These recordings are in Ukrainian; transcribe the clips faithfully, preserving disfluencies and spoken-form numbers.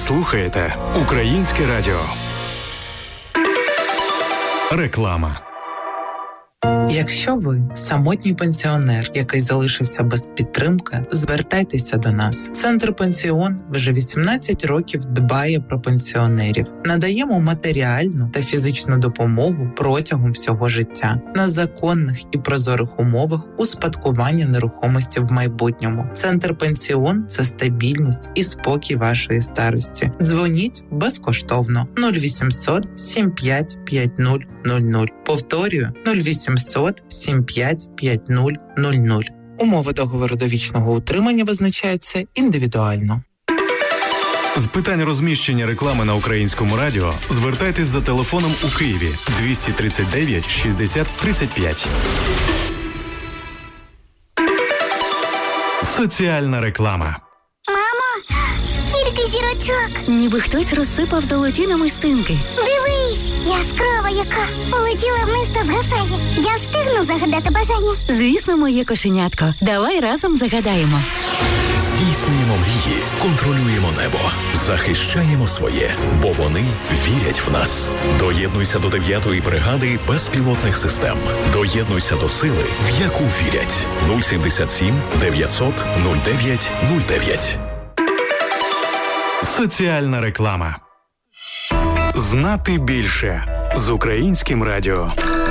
слухаєте Українське радіо. Реклама. Якщо ви самотній пенсіонер, який залишився без підтримки, звертайтеся до нас. Центр «Пенсіон» вже вісімнадцять років дбає про пенсіонерів. Надаємо матеріальну та фізичну допомогу протягом всього життя на законних і прозорих умовах успадкування нерухомості в майбутньому. Центр «Пенсіон» – це стабільність і спокій вашої старості. Дзвоніть безкоштовно нуль вісімсот сім п'ять п'ять нуль нуль нуль. Повторюю нуль вісімсот сім п'ять п'ять нуль нуль нуль. Умови договору довічного утримання визначаються індивідуально. З питань розміщення реклами на Українському радіо звертайтесь за телефоном у Києві двісті тридцять дев'ять шістдесят тридцять п'ять. Соціальна реклама. Мамо, стільки зірочок! Ніби хтось розсипав золоті намистинки. Дивись, яскрава яка! Полетіла вниз та згасає. Я встигну загадати бажання? Звісно, моє кошенятко. Давай разом загадаємо. Здійснюємо мрії, контролюємо небо, захищаємо своє, бо вони вірять в нас. Доєднуйся до дев'ятої бригади безпілотних систем. Доєднуйся до сили, в яку вірять. нуль сімдесят сім дев'ятсот нуль дев'ять нуль дев'ять. Соціальна реклама. Знати більше з Українським радіо.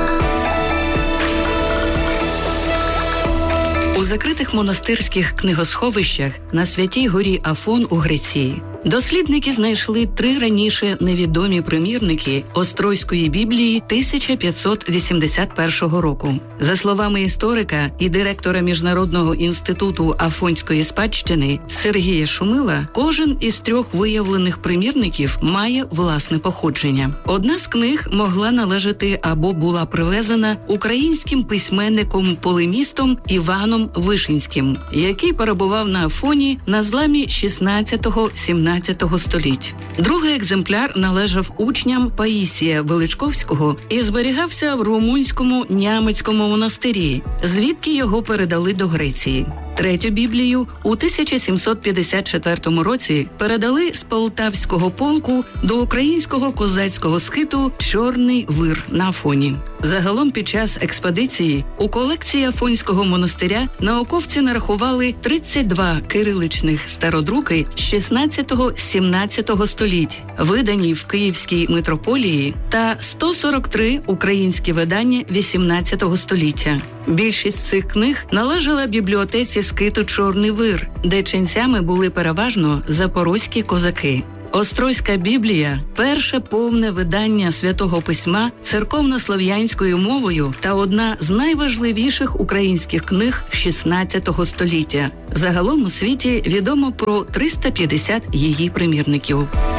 У закритих монастирських книгосховищах на Святій горі Афон у Греції дослідники знайшли три раніше невідомі примірники Острозької Біблії тисяча п'ятсот вісімдесят першого року. За словами історика і директора Міжнародного інституту Афонської спадщини Сергія Шумила, кожен із трьох виявлених примірників має власне походження. Одна з книг могла належати або була привезена українським письменником-полемістом Іваном Вишинським, який перебував на Афоні на зламі шістнадцятого-сімнадцятого століть. Другий екземпляр належав учням Паїсія Величковського і зберігався в румунському Нямецькому монастирі, звідки його передали до Греції. Третю Біблію у тисяча сімсот п'ятдесят четвертому році передали з Полтавського полку до українського козацького схиту «Чорний вир» на Афоні. Загалом під час експедиції у колекції Афонського монастиря науковці нарахували тридцять два кириличних стародруки шістнадцятого-сімнадцятого століть, видані в Київській митрополії, та сто сорок три українські видання вісімнадцятого століття. Більшість цих книг належала бібліотеці скиту «Чорний вир», де ченцями були переважно запорозькі козаки. Острозька Біблія – перше повне видання Святого Письма церковно-слов'янською мовою та одна з найважливіших українських книг шістнадцятого століття. Загалом у світі відомо про триста п'ятдесят її примірників.